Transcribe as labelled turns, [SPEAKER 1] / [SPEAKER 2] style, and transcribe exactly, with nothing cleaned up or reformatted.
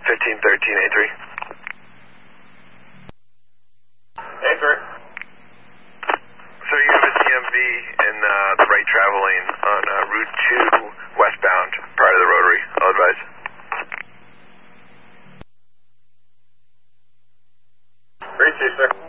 [SPEAKER 1] fifteen thirteen A three.
[SPEAKER 2] A three.
[SPEAKER 1] Sir, you have a C M V in uh, the right travel lane on uh, Route two westbound prior to the rotary. I'll advise.
[SPEAKER 2] Three two, sir.